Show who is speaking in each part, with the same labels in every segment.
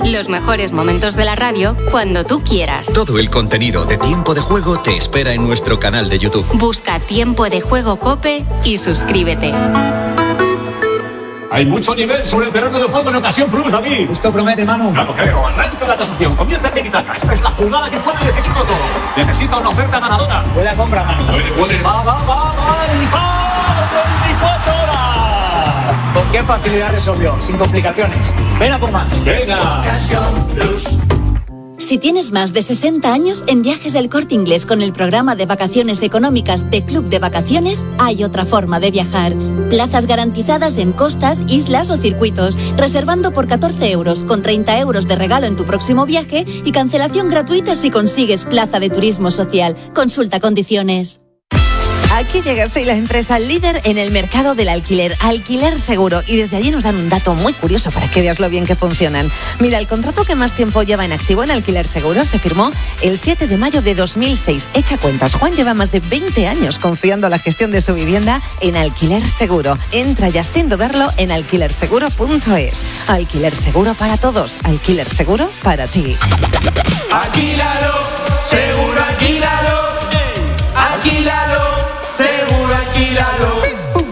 Speaker 1: Los mejores momentos de la radio cuando tú quieras.
Speaker 2: Todo el contenido de Tiempo de Juego te espera en nuestro canal de YouTube.
Speaker 1: Busca Tiempo de Juego COPE y suscríbete.
Speaker 3: Hay mucho nivel sobre el terreno de juego en ocasión plus, David.
Speaker 4: Esto promete, Manu.
Speaker 3: No lo creo. Arranca la tasación. Comienza el tiki-taka. Esta es la jugada que puede decidirlo todo. Necesita una oferta ganadora.
Speaker 4: Buena compra, Manu.
Speaker 3: Puede. Va. El gol. 24 horas.
Speaker 4: ¿Con qué facilidad resolvió? Sin complicaciones. Ven a por más.
Speaker 3: Venga. Ocasión plus.
Speaker 5: Si tienes más de 60 años, en Viajes del Corte Inglés con el programa de vacaciones económicas de Club de Vacaciones, hay otra forma de viajar. Plazas garantizadas en costas, islas o circuitos, reservando por 14 euros, con 30 euros de regalo en tu próximo viaje y cancelación gratuita si consigues plaza de turismo social. Consulta condiciones.
Speaker 6: Aquí llega la empresa líder en el mercado del alquiler, Alquiler Seguro, y desde allí nos dan un dato muy curioso para que veas lo bien que funcionan. Mira, el contrato que más tiempo lleva en activo en Alquiler Seguro se firmó el 7 de mayo de 2006. Echa cuentas, Juan lleva más de 20 años confiando la gestión de su vivienda en Alquiler Seguro. Entra ya sin dudarlo en alquilerseguro.es. Alquiler Seguro para todos, Alquiler Seguro para ti.
Speaker 7: Alquílalo, seguro alquílalo, alquílalo. Seguro alquilado.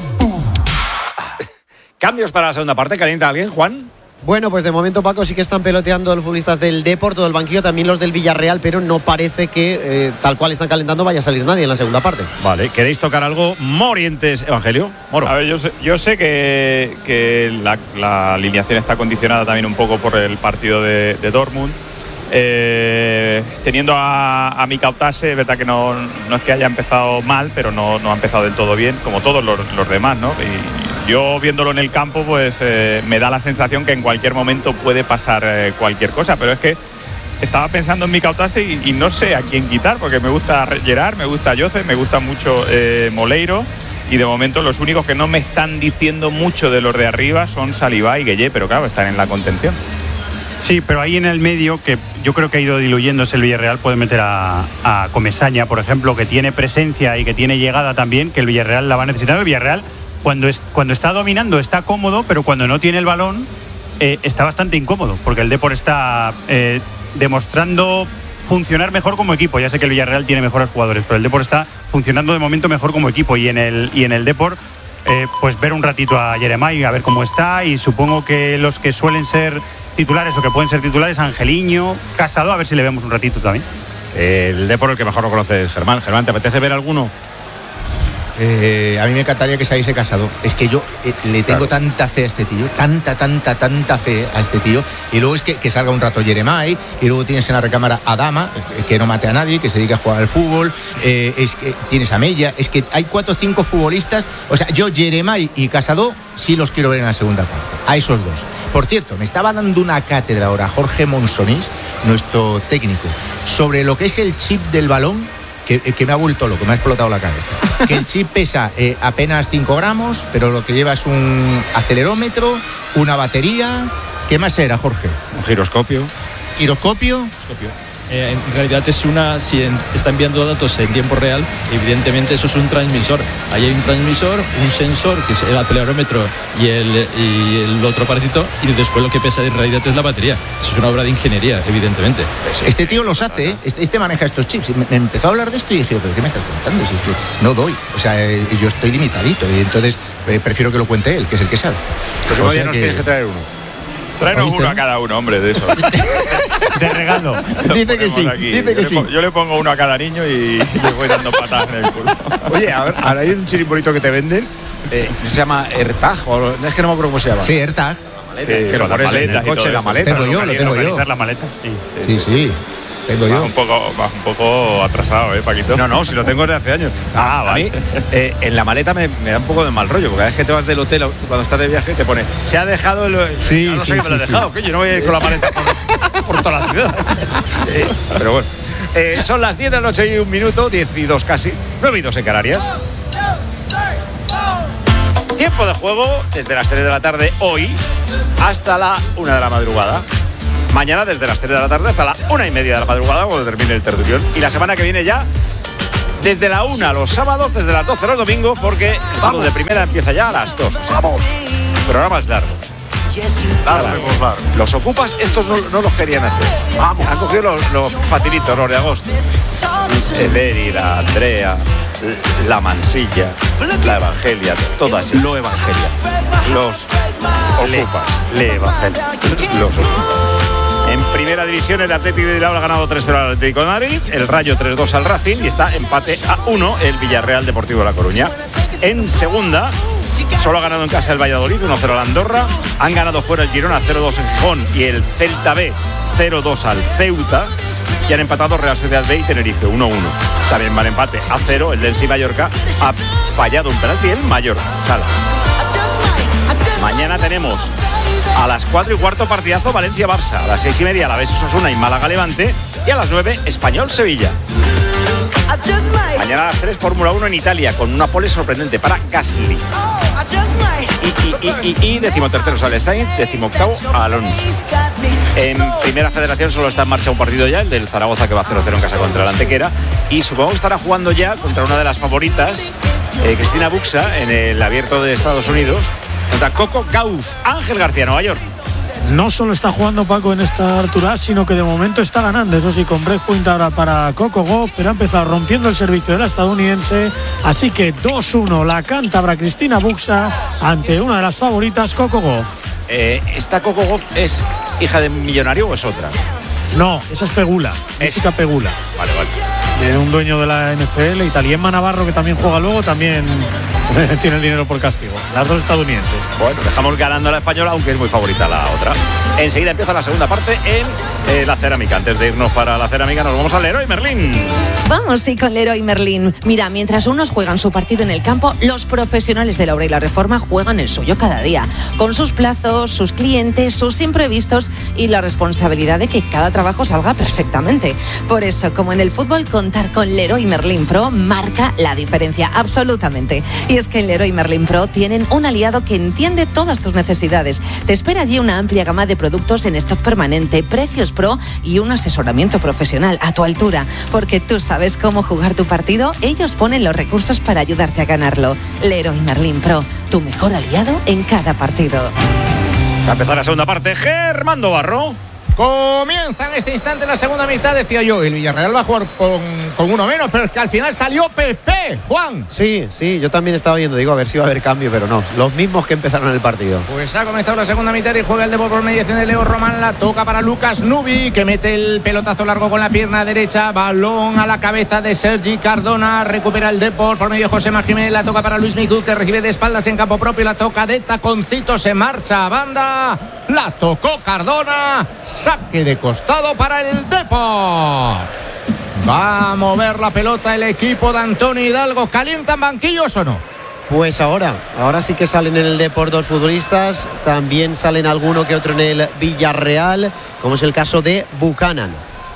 Speaker 8: Cambios para la segunda parte. ¿Calienta alguien, Juan?
Speaker 9: Bueno, pues de momento, Paco, sí que están peloteando los futbolistas del Depor, todo el banquillo, también los del Villarreal, pero no parece que tal cual están calentando vaya a salir nadie en la segunda parte.
Speaker 8: Vale, ¿queréis tocar algo? Morientes, Evangelio. Moro.
Speaker 10: A ver, yo sé que la alineación está condicionada también un poco por el partido de Dortmund. Teniendo a Mika Ottase, es verdad que no es que haya empezado mal, pero no ha empezado del todo bien, como todos los demás, ¿no? Y yo viéndolo en el campo, pues me da la sensación que en cualquier momento puede pasar cualquier cosa, pero es que estaba pensando en Mika Ottase y no sé a quién quitar, porque me gusta Gerard, me gusta Joseph, me gusta mucho Moleiro, y de momento los únicos que no me están diciendo mucho de los de arriba son Saliba y Gueye, pero claro, están en la contención.
Speaker 11: Sí, pero ahí en el medio, que yo creo que ha ido diluyéndose el Villarreal, puede meter a Comesaña, por ejemplo, que tiene presencia y que tiene llegada también, que el Villarreal la va necesitando. El Villarreal, cuando está dominando, está cómodo, pero cuando no tiene el balón, está bastante incómodo, porque el Depor está demostrando funcionar mejor como equipo. Ya sé que el Villarreal tiene mejores jugadores, pero el Depor está funcionando de momento mejor como equipo, y en el Depor pues ver un ratito a Jeremai, a ver cómo está, y supongo que los que suelen ser titulares o que pueden ser titulares, Angeliño, Casado, a ver si le vemos un ratito también.
Speaker 8: El Depor, el que mejor lo conoce es Germán. Germán, ¿te apetece ver alguno?
Speaker 12: A mí me encantaría que saliese Casado. Es que yo le tengo tanta fe a este tío, tanta fe a este tío. Y luego es que salga un rato Jeremai, y luego tienes en la recámara a Dama, que no mate a nadie, que se dedica a jugar al fútbol. Es que tienes a Mella. Es que hay 4 o 5 futbolistas. O sea, yo Jeremai y Casado sí los quiero ver en la segunda parte, a esos dos. Por cierto, me estaba dando una cátedra ahora Jorge Monsonís, nuestro técnico, sobre lo que es el chip del balón, que me ha vuelto loco, me ha explotado la cabeza. Que el chip pesa apenas 5 gramos, pero lo que lleva es un acelerómetro, una batería. ¿Qué más era, Jorge?
Speaker 8: Un giroscopio.
Speaker 12: ¿Giroscopio?
Speaker 13: En realidad si está enviando datos en tiempo real, evidentemente eso es un transmisor. Ahí hay un transmisor, un sensor, que es el acelerómetro y el otro aparatito, y después lo que pesa en realidad es la batería. Eso es una obra de ingeniería, evidentemente.
Speaker 12: Este tío los hace, este maneja estos chips. Me empezó a hablar de esto y dije, ¿pero qué me estás contando? Si es que no doy, o sea, yo estoy limitadito, y entonces prefiero que lo cuente él, que es el que sabe.
Speaker 8: Pues hoy nos tienes que traer uno.
Speaker 10: Traernos uno a cada uno, hombre, de eso.
Speaker 11: De regalo.
Speaker 12: Dice que sí, dice que sí.
Speaker 10: Yo le pongo uno a cada niño y le voy dando patadas en el culo.
Speaker 8: Oye, a ver, ahora hay un chirimbolito que te venden, se llama AirTag, o es que no me acuerdo cómo se llama.
Speaker 12: Sí, AirTag.
Speaker 10: Sí, que lo pones en el coche, la maleta.
Speaker 12: Lo tengo yo.
Speaker 11: La maleta,
Speaker 12: Sí. Tengo yo.
Speaker 10: Vas un poco atrasado, Paquito.
Speaker 8: No, si lo tengo desde hace años.
Speaker 10: Vale.
Speaker 8: A mí, en la maleta me da un poco de mal rollo, porque cada vez que te vas del hotel, cuando estás de viaje, te pone, se ha dejado
Speaker 12: Sí,
Speaker 8: no sé qué me lo he dejado, que yo no voy a ir con la maleta por toda la ciudad. Pero bueno. Son las 10 de la noche y 1 minuto, 10 y 2 casi, 9 y 2 en Canarias. Tiempo de juego desde las 3 de la tarde hoy hasta la 1 de la madrugada. Mañana desde las 3 de la tarde hasta la 1:30 de la madrugada, cuando termine el tertulión. Y la semana que viene ya desde la 1 los sábados, desde las 12 los domingos, porque el fútbol de primera empieza ya a las 2. O sea, vamos, programas largos. Claro. Los ocupas, estos no los querían hacer. Vamos, han cogido los facilitos, los de agosto. El Eri, la Andrea, la Mansilla, la Evangelia, todas. Lo Evangelia. Los ocupas. Los ocupas. En primera división, el Atlético de Bilbao ha ganado 3-0 al Atlético de Madrid, el Rayo 3-2 al Racing y está empate a 1 el Villarreal Deportivo de La Coruña. En segunda, solo ha ganado en casa el Valladolid 1-0 al Andorra, han ganado fuera el Girona 0-2 en Gijón y el Celta B 0-2 al Ceuta y han empatado Real Sociedad B y Tenerife 1-1. También van empate a 0 el Densi Mallorca, ha fallado un penalti el Mallorca. Sala. Mañana tenemos a las 4:15 partidazo Valencia-Barça, a las 6:30 Alavés Osasuna y Málaga-Levante y a las 9 Español-Sevilla. Mañana a las 3 Fórmula 1 en Italia con una pole sorprendente para Gasly. Y 13º sale Sainz, 18º Alonso. En Primera Federación solo está en marcha un partido ya, el del Zaragoza, que va 0-0 en casa contra el Antequera, y supongo que estará jugando ya contra una de las favoritas, Cristina Buxa, en el Abierto de Estados Unidos, contra Coco Gauff. Ángel García, Nueva York.
Speaker 14: No solo está jugando Paco en esta altura, sino que de momento está ganando. Eso sí, con breakpoint ahora para Coco Gauff, pero ha empezado rompiendo el servicio de la estadounidense. Así que 2-1 la cántabra Cristina Buxa ante una de las favoritas, Coco Gauff.
Speaker 8: ¿Esta Coco Gauff es hija de millonario o es otra?
Speaker 14: No, esa es Pegula, Jessica Pegula.
Speaker 8: Vale.
Speaker 14: Un dueño de la NFL, y Taliema Navarro, que también juega luego, también tiene el dinero por castigo. Las dos estadounidenses.
Speaker 8: Bueno, dejamos ganando a la española, aunque es muy favorita la otra. Enseguida empieza la segunda parte en la cerámica. Antes de irnos para la cerámica, nos vamos al Leroy Merlin.
Speaker 6: Vamos, sí, con Leroy Merlin. Mira, mientras unos juegan su partido en el campo, los profesionales de la obra y la reforma juegan el suyo cada día, con sus plazos, sus clientes, sus imprevistos y la responsabilidad de que cada trabajo salga perfectamente. Por eso, como en el fútbol, contar con Leroy Merlin Pro marca la diferencia, absolutamente. Y es que en Leroy Merlin Pro tienen un aliado que entiende todas tus necesidades. Te espera allí una amplia gama de productos en stock permanente, precios pro y un asesoramiento profesional a tu altura. Porque tú sabes cómo jugar tu partido, ellos ponen los recursos para ayudarte a ganarlo. Leroy Merlin Pro, tu mejor aliado en cada partido.
Speaker 8: Va a empezar la segunda parte, Germando Barro.
Speaker 12: Comienza en este instante la segunda mitad, decía yo. El Villarreal va a jugar con uno menos, pero es que al final salió Pepe, Juan.
Speaker 9: Sí, yo también estaba viendo, digo, a ver si va a haber cambio, pero no. Los mismos que empezaron el partido.
Speaker 12: Pues ha comenzado la segunda mitad y juega el Depor por mediación de Leo Román. La toca para Lucas Nubi, que mete el pelotazo largo con la pierna derecha. Balón a la cabeza de Sergi Cardona. Recupera el Depor por medio de Josema Jiménez. La toca para Luis Miguel, que recibe de espaldas en campo propio. La toca de taconcito, se marcha a banda. La tocó Cardona. Saque de costado para el Depor. Va a mover la pelota el equipo de Antonio Hidalgo. ¿Calientan banquillos o no?
Speaker 9: Pues ahora sí que salen en el Depor dos futbolistas. También salen alguno que otro en el Villarreal, como es el caso de Buchanan.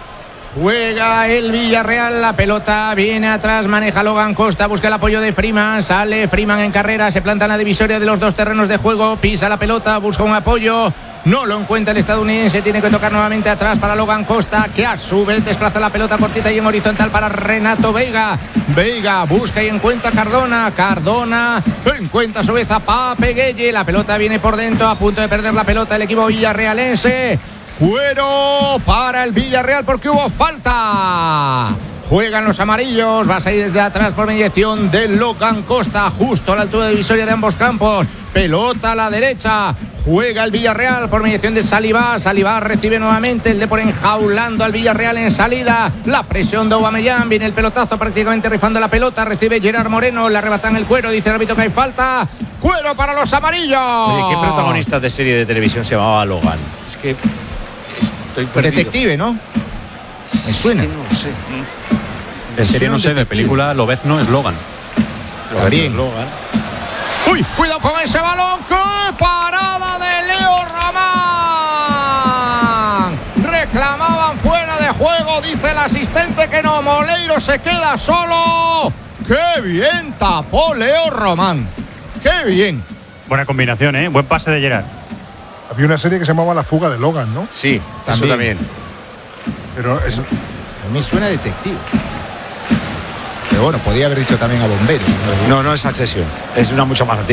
Speaker 12: Juega el Villarreal, la pelota viene atrás, maneja Logan Costa, busca el apoyo de Freeman, sale Freeman en carrera, se planta en la divisoria de los dos terrenos de juego, pisa la pelota, busca un apoyo, no lo encuentra el estadounidense, tiene que tocar nuevamente atrás para Logan Costa, que a su vez desplaza la pelota cortita y en horizontal para Renato Veiga. Veiga busca y encuentra a Cardona encuentra a su vez a Pape Gueye, la pelota viene por dentro, a punto de perder la pelota el equipo villarrealense. Cuero para el Villarreal porque hubo falta. Juegan los amarillos, va a salir desde atrás por mediación de Logan Costa, justo a la altura de divisoria de ambos campos. Pelota a la derecha, juega el Villarreal por mediación de Saliba. Saliba recibe nuevamente, el Depor enjaulando al Villarreal en salida. La presión de Aubameyang, viene el pelotazo prácticamente rifando la pelota, recibe Gerard Moreno, le arrebatan el Cuero, dice el árbitro que hay falta. Cuero para los amarillos.
Speaker 8: Oye, ¿qué protagonista de serie de televisión se llamaba Logan? Es que estoy perdido.
Speaker 12: Detective, ¿no? Me suena.
Speaker 8: Sí, no sé.
Speaker 11: De serie no sé, de película Lobezno es Logan.
Speaker 12: También.
Speaker 8: Logan.
Speaker 12: ¡Uy! ¡Cuidado con ese balón! ¡Qué parada de Leo Román! Reclamaban fuera de juego, dice el asistente que no, Moleiro se queda solo. ¡Qué bien tapó Leo Román! ¡Qué bien!
Speaker 11: Buena combinación, ¿eh? Buen pase de Gerard.
Speaker 15: Había una serie que se llamaba La fuga de Logan, ¿no?
Speaker 8: Sí, eso también.
Speaker 15: Pero eso...
Speaker 12: A mí suena detective. Pero bueno, podía haber dicho también a bombero.
Speaker 8: No es Succession. Es una mucho más antigua.